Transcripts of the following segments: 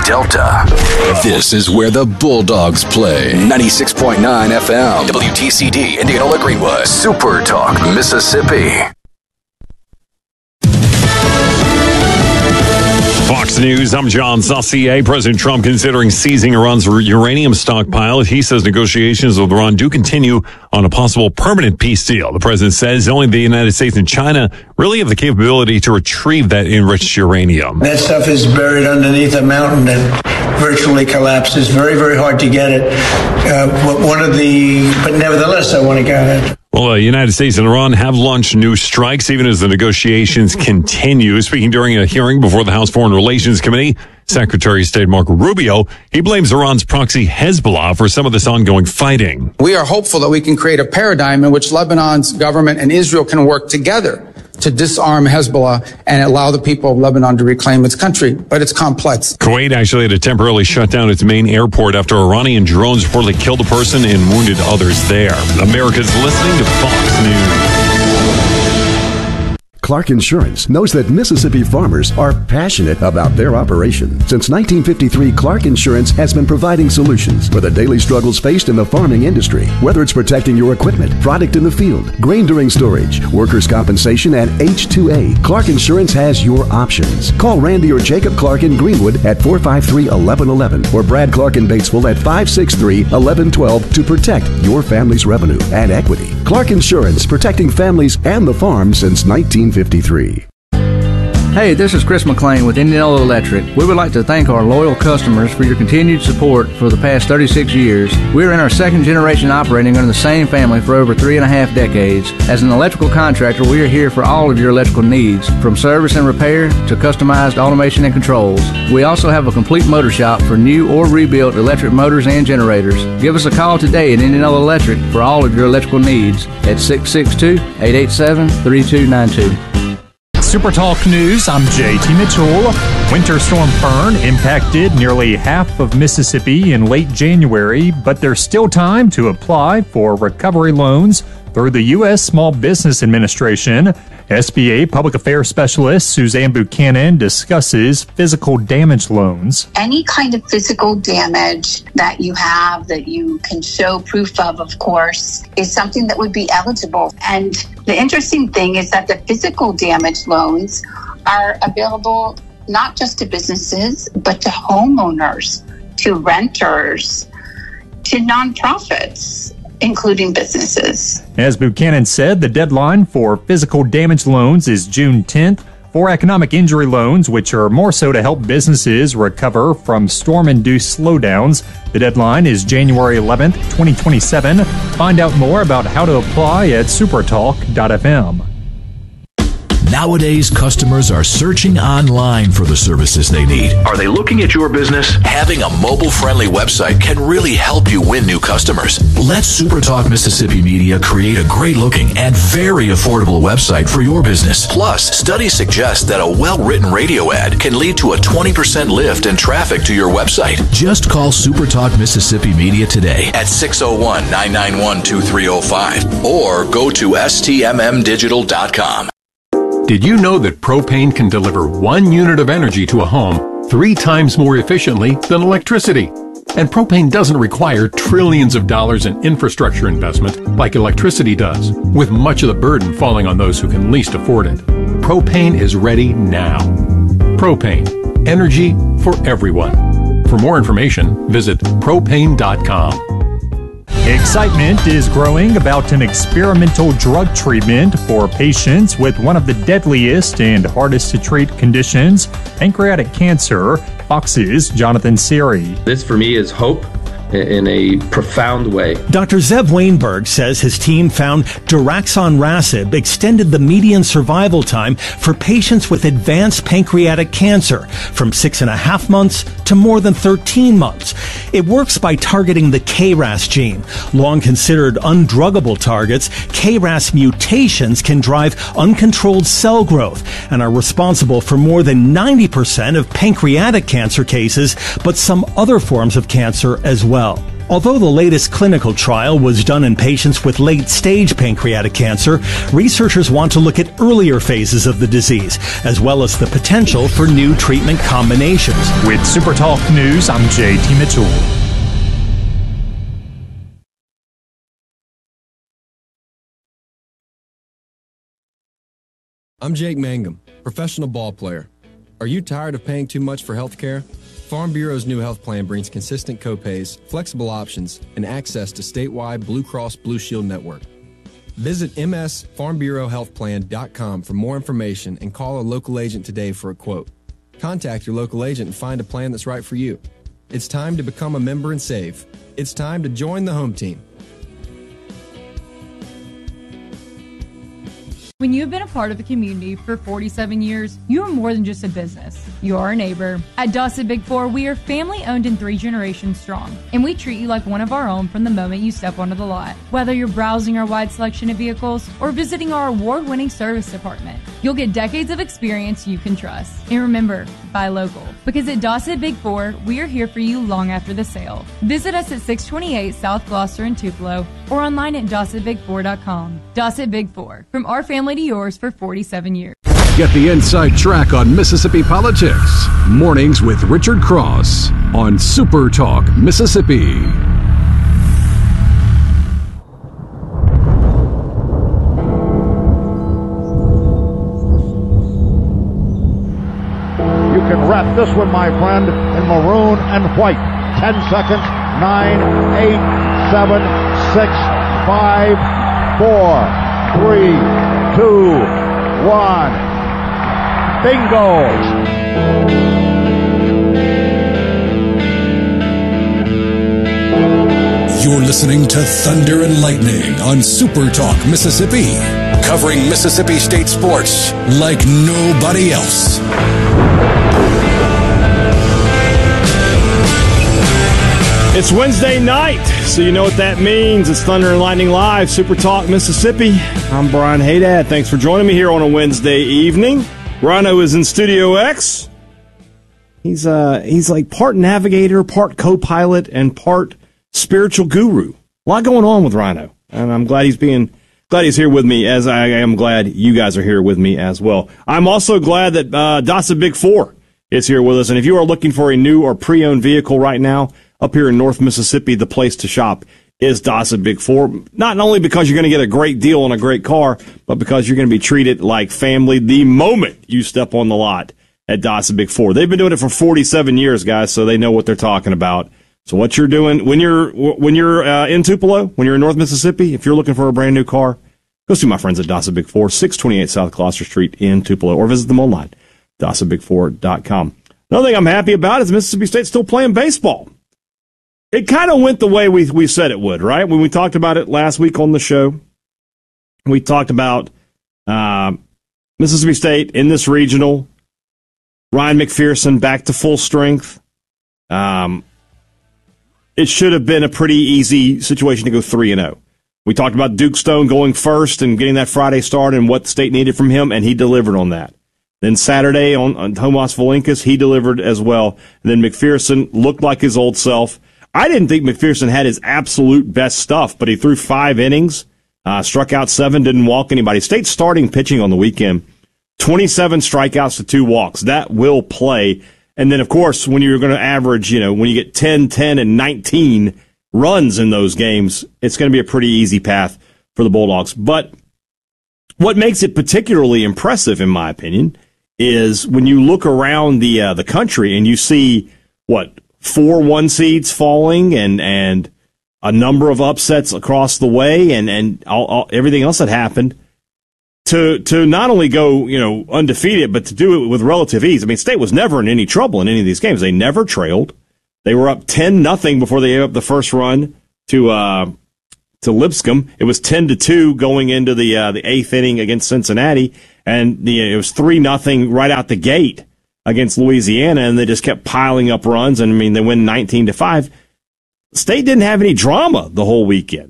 Delta. This is where the Bulldogs play. 96.9 FM, WTCD, Indianola Greenwood, Super Talk, Mississippi. Fox News, I'm John Saucier. President Trump considering seizing Iran's uranium stockpile. He says negotiations with Iran do continue on a possible permanent peace deal. The president says only the United States and China really have the capability to retrieve that enriched uranium. That stuff is buried underneath a mountain that virtually collapses. Very, very hard to get it. But nevertheless, I want to get it. Well, the United States and Iran have launched new strikes even as the negotiations continue. Speaking during a hearing before the House Foreign Relations Committee, Secretary of State Marco Rubio, he blames Iran's proxy Hezbollah for some of this ongoing fighting. We are hopeful that we can create a paradigm in which Lebanon's government and Israel can work together to disarm Hezbollah and allow the people of Lebanon to reclaim its country. But it's complex. Kuwait actually had to temporarily shut down its main airport after Iranian drones reportedly killed a person and wounded others there. America's listening to Fox News. Clark Insurance knows that Mississippi farmers are passionate about their operation. Since 1953, Clark Insurance has been providing solutions for the daily struggles faced in the farming industry. Whether it's protecting your equipment, product in the field, grain during storage, workers' compensation, and H2A, Clark Insurance has your options. Call Randy or Jacob Clark in Greenwood at 453-1111 or Brad Clark in Batesville at 563-1112 to protect your family's revenue and equity. Clark Insurance, protecting families and the farm since 1953. Hey, this is Chris McLean with Indianola Electric. We would like to thank our loyal customers for your continued support for the past 36 years. We're in our second generation operating under the same family for over 3.5 decades. As an electrical contractor, we are here for all of your electrical needs, from service and repair to customized automation and controls. We also have a complete motor shop for new or rebuilt electric motors and generators. Give us a call today at Indianola Electric for all of your electrical needs at 662-887-3292. Super Talk News, I'm JT Mitchell. Winter Storm Fern impacted nearly half of Mississippi in late January, but there's still time to apply for recovery loans through the U.S. Small Business Administration. SBA Public Affairs Specialist Suzanne Buchanan discusses physical damage loans. Any kind of physical damage that you have that you can show proof of course, is something that would be eligible. And the interesting thing is that the physical damage loans are available not just to businesses, but to homeowners, to renters, to nonprofits, including businesses. As Buchanan said, the deadline for physical damage loans is June 10th. For economic injury loans, which are more so to help businesses recover from storm-induced slowdowns, the deadline is January 11th, 2027. Find out more about how to apply at supertalk.fm. Nowadays, customers are searching online for the services they need. Are they looking at your business? Having a mobile-friendly website can really help you win new customers. Let SuperTalk Mississippi Media create a great-looking and very affordable website for your business. Plus, studies suggest that a well-written radio ad can lead to a 20% lift in traffic to your website. Just call SuperTalk Mississippi Media today at 601-991-2305 or go to stmmdigital.com. Did you know that propane can deliver 1 unit of energy to a home 3 times more efficiently than electricity? And propane doesn't require trillions of dollars in infrastructure investment like electricity does, with much of the burden falling on those who can least afford it. Propane is ready now. Propane. Energy for everyone. For more information, visit propane.com. Excitement is growing about an experimental drug treatment for patients with one of the deadliest and hardest to treat conditions, pancreatic cancer. Fox's Jonathan Siri. This for me is hope in a profound way. Dr. Zev Wainberg says his team found daraxonrasib extended the median survival time for patients with advanced pancreatic cancer from 6.5 months to more than 13 months. It works by targeting the KRAS gene. Long considered undruggable targets, KRAS mutations can drive uncontrolled cell growth and are responsible for more than 90% of pancreatic cancer cases, but some other forms of cancer as well. Although the latest clinical trial was done in patients with late-stage pancreatic cancer, researchers want to look at earlier phases of the disease, as well as the potential for new treatment combinations. With SuperTalk News, I'm JT Mitchell. I'm Jake Mangum, professional ball player. Are you tired of paying too much for health care? Farm Bureau's new health plan brings consistent copays, flexible options, and access to statewide Blue Cross Blue Shield network. Visit msfarmbureauhealthplan.com for more information and call a local agent today for a quote. Contact your local agent and find a plan that's right for you. It's time to become a member and save. It's time to join the home team. When you have been a part of a community for 47 years, you are more than just a business. You are a neighbor. At Dossett Big Four, we are family-owned and 3 generations strong, and we treat you like one of our own from the moment you step onto the lot. Whether you're browsing our wide selection of vehicles or visiting our award-winning service department, you'll get decades of experience you can trust. And remember, buy local, because at Dossett Big Four, we are here for you long after the sale. Visit us at 628 South Gloucester in Tupelo or online at DossettBig4.com. Dossett Big Four, from our family to yours for 47 years. Get the inside track on Mississippi politics. Mornings with Richard Cross on Super Talk Mississippi. You can wrap this one, my friend, in maroon and white. 10 seconds. 9, 8, 7, 6, 5, 4, 3, 2, 1. Bingo! You're listening to Thunder and Lightning on Super Talk Mississippi, covering Mississippi State sports like nobody else. It's Wednesday night, so you know what that means. It's Thunder and Lightning Live, Super Talk Mississippi. I'm Brian Haydad. Thanks for joining me here on a Wednesday evening. Rhino is in Studio X. He's like part navigator, part co-pilot, and part spiritual guru. A lot going on with Rhino, and I'm glad he's here with me, as I am glad you guys are here with me as well. I'm also glad that Dossett Big Four is here with us, and if you are looking for a new or pre-owned vehicle right now, up here in North Mississippi, the place to shop is Dossett Big Four. Not only because you're going to get a great deal on a great car, but because you're going to be treated like family the moment you step on the lot at Dossett Big Four. They've been doing it for 47 years, guys, so they know what they're talking about. So what you're doing when you're in Tupelo, when you're in North Mississippi, if you're looking for a brand new car, go see my friends at Dossett Big Four, 628 South Gloucester Street in Tupelo, or visit them online, DossettBig4.com. Another thing I'm happy about is Mississippi State's still playing baseball. It kind of went the way we said it would, right? When we talked about it last week on the show, we talked about Mississippi State in this regional, Ryan McPherson back to full strength. It should have been a pretty easy situation to go 3-0. We talked about Duke Stone going first and getting that Friday start and what the state needed from him, and he delivered on that. Then Saturday on Tomas Valinkas, he delivered as well. And then McPherson looked like his old self. I didn't think McPherson had his absolute best stuff, but he threw 5 innings, struck out 7, didn't walk anybody. State starting pitching on the weekend, 27 strikeouts to 2 walks. That will play. And then, of course, when you're going to average, when you get 10, 10, and 19 runs in those games, it's going to be a pretty easy path for the Bulldogs. But what makes it particularly impressive, in my opinion, is when you look around the country and you see, 4 1 seeds falling and a number of upsets across the way and everything else that happened, to not only go, undefeated, but to do it with relative ease. I mean, State was never in any trouble in any of these games. They never trailed. They were up 10-0 before they gave up the first run to Lipscomb. It was 10-2 going into the 8th inning against Cincinnati, and it was 3-0 right out the gate against Louisiana, and they just kept piling up runs, and they win 19-5. State didn't have any drama the whole weekend.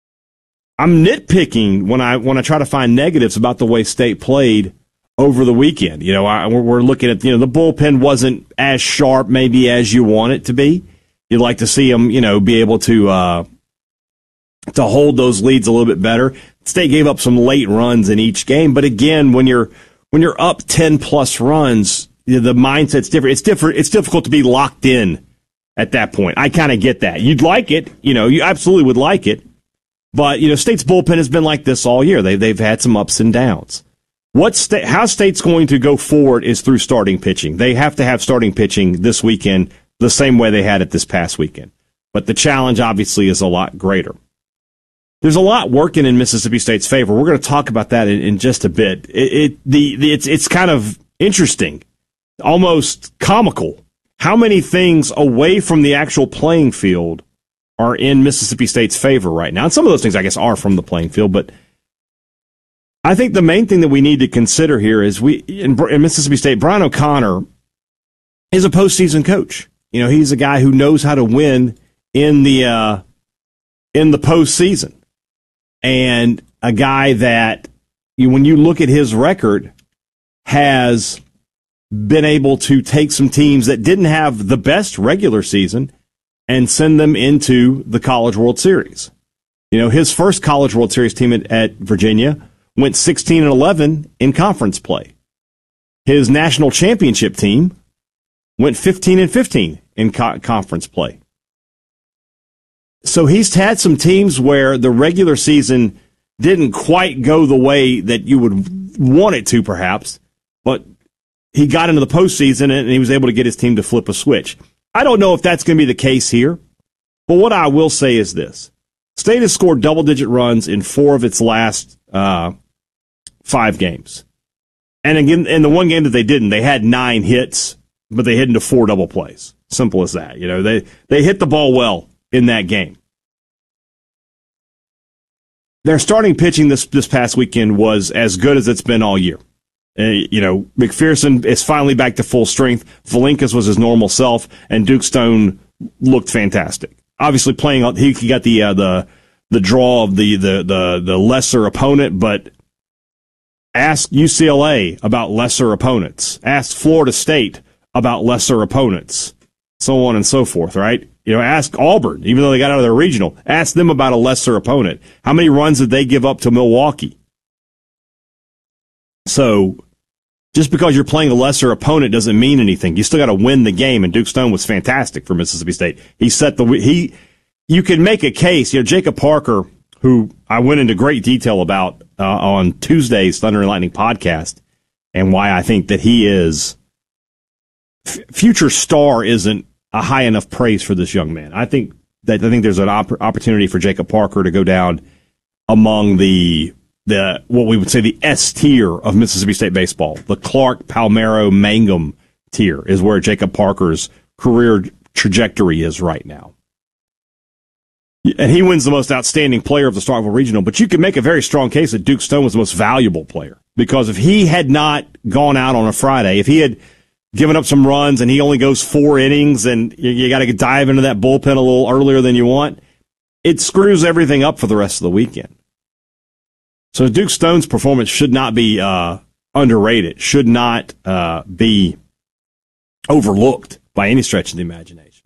I'm nitpicking when I try to find negatives about the way State played over the weekend. We're looking at, the bullpen wasn't as sharp maybe as you want it to be. You'd like to see them, be able to hold those leads a little bit better. State gave up some late runs in each game, but again, when you're up 10 plus runs, the mindset's different. It's difficult to be locked in at that point. I kind of get that. You'd like it, you absolutely would like it, but State's bullpen has been like this all year. They've had some ups and downs. How State's going to go forward is through starting pitching. They have to have starting pitching this weekend the same way they had it this past weekend. But the challenge, obviously, is a lot greater. There's a lot working in Mississippi State's favor. We're going to talk about that in just a bit. It's kind of interesting, almost comical, how many things away from the actual playing field are in Mississippi State's favor right now. And some of those things, I guess, are from the playing field, but I think the main thing that we need to consider here is in Mississippi State, Brian O'Connor is a postseason coach. He's a guy who knows how to win in the postseason, and a guy that, when you look at his record, has been able to take some teams that didn't have the best regular season and send them into the College World Series. His first College World Series team at Virginia went 16-11 in conference play. His national championship team went 15-15 in conference play. So he's had some teams where the regular season didn't quite go the way that you would want it to, perhaps, but he got into the postseason and he was able to get his team to flip a switch. I don't know if that's going to be the case here, but what I will say is this. State has scored double-digit runs in 4 of its last 5 games. And again, in the one game that they didn't, they had 9 hits, but they hit into 4 double plays. Simple as that. They hit the ball well in that game. Their starting pitching this past weekend was as good as it's been all year. McPherson is finally back to full strength. Valinkas was his normal self, and Duke Stone looked fantastic. Obviously, he got the draw of the lesser opponent, but ask UCLA about lesser opponents. Ask Florida State about lesser opponents, so on and so forth, right? Ask Auburn, even though they got out of their regional, ask them about a lesser opponent. How many runs did they give up to Milwaukee? So just because you're playing a lesser opponent doesn't mean anything. You still got to win the game, and Duke Stone was fantastic for Mississippi State. You can make a case. Jacob Parker, who I went into great detail about on Tuesday's Thunder and Lightning podcast, and why I think that he is future star isn't a high enough praise for this young man. I think there's an opportunity for Jacob Parker to go down among the what we would say the S tier of Mississippi State baseball. The Clark, Palmero, Mangum tier is where Jacob Parker's career trajectory is right now. And he wins the most outstanding player of the Starkville Regional, but you can make a very strong case that Duke Stone was the most valuable player, because if he had not gone out on a Friday, if he had given up some runs and he only goes 4 innings and you got to dive into that bullpen a little earlier than you want, it screws everything up for the rest of the weekend. So Duke Stone's performance should not be underrated, should not be overlooked by any stretch of the imagination.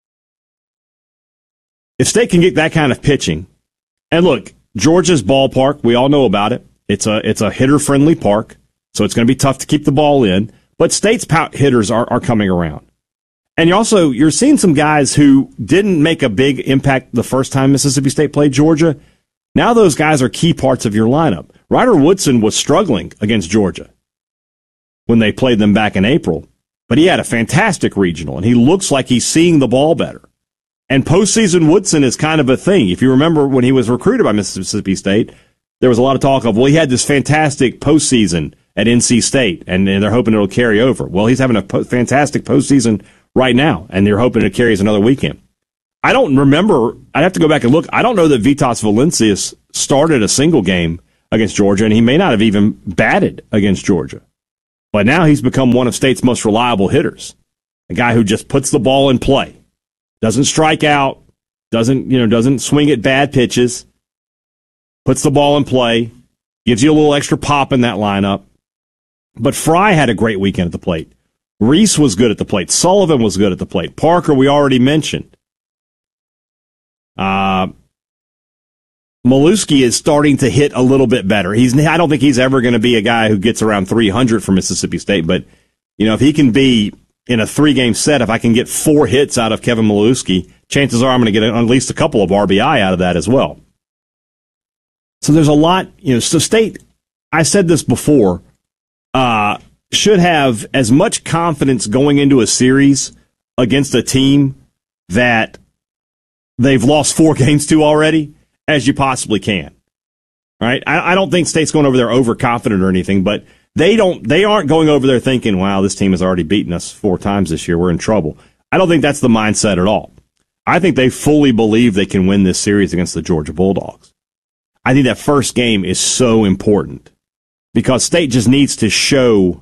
If State can get that kind of pitching, and look, Georgia's ballpark, we all know about it. It's a hitter-friendly park, so it's going to be tough to keep the ball in. But State's hitters are coming around. And you're seeing some guys who didn't make a big impact the first time Mississippi State played Georgia. Now those guys are key parts of your lineup. Ryder Woodson was struggling against Georgia when they played them back in April, but he had a fantastic regional, and he looks like he's seeing the ball better. And postseason Woodson is kind of a thing. If you remember when he was recruited by Mississippi State, there was a lot of talk of, he had this fantastic postseason at NC State, and they're hoping it'll carry over. Well, he's having a fantastic postseason right now, and they're hoping it carries another weekend. I don't remember. I'd have to go back and look. I don't know that Vitas Valencius started a single game against Georgia, and he may not have even batted against Georgia. But now he's become one of State's most reliable hitters, a guy who just puts the ball in play, doesn't strike out, doesn't swing at bad pitches, puts the ball in play, gives you a little extra pop in that lineup. But Fry had a great weekend at the plate. Reese was good at the plate. Sullivan was good at the plate. Parker, we already mentioned. Milewski is starting to hit a little bit better. I don't think he's ever going to be a guy who gets around 300 for Mississippi State, but if he can be in a 3-game set, if I can get 4 hits out of Kevin Milewski, chances are I'm going to get at least a couple of RBI out of that as well. So there's a lot, so State, I said this before, should have as much confidence going into a series against a team that they've lost 4 games to already as you possibly can. Right? I don't think State's going over there overconfident or anything, but they aren't going over there thinking, wow, this team has already beaten us 4 times this year. We're in trouble. I don't think that's the mindset at all. I think they fully believe they can win this series against the Georgia Bulldogs. I think that first game is so important because State just needs to show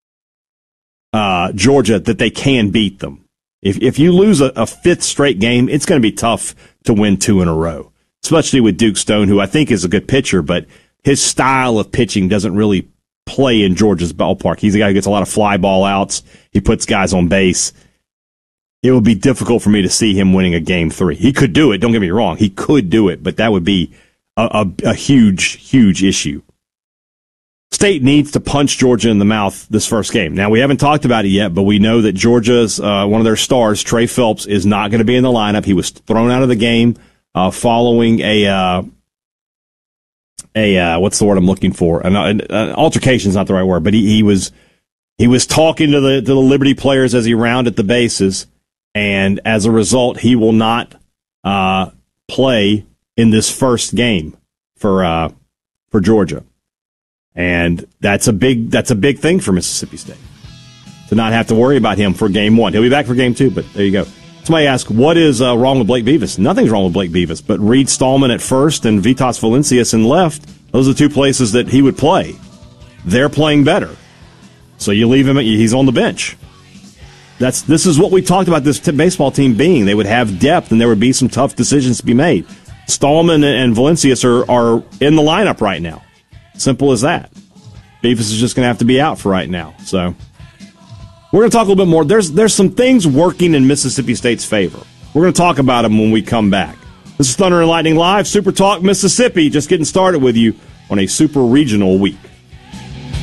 Georgia that they can beat them. If you lose a 5th straight game, it's going to be tough to win 2 in a row, especially with Duke Stone, who I think is a good pitcher, but his style of pitching doesn't really play in Georgia's ballpark. He's a guy who gets a lot of fly ball outs. He puts guys on base. It would be difficult for me to see him winning a game 3. He could do it. Don't get me wrong. He could do it, but that would be a huge, huge issue. State needs to punch Georgia in the mouth this first game. Now, we haven't talked about it yet, but we know that Georgia's one of their stars, Trey Phelps, is not going to be in the lineup. He was thrown out of the game following what's the word I'm looking for? An altercation is not the right word, but he was talking to the Liberty players as he rounded the bases, and as a result, he will not play in this first game for Georgia. And that's a big thing for Mississippi State to not have to worry about him for game 1. He'll be back for game 2, but there you go. Somebody asked, what is wrong with Blake Beavis? Nothing's wrong with Blake Beavis, but Reed Stallman at first and Vitas Valencius in left, those are the 2 places that he would play. They're playing better. So you leave him, he's on the bench. This is what we talked about this baseball team being. They would have depth and there would be some tough decisions to be made. Stallman and Valencius are in the lineup right now. Simple as that. Beavis is just going to have to be out for right now. So we're going to talk a little bit more. There's some things working in Mississippi State's favor. We're going to talk about them when we come back. This is Thunder and Lightning Live, Super Talk Mississippi, just getting started with you on a super regional week.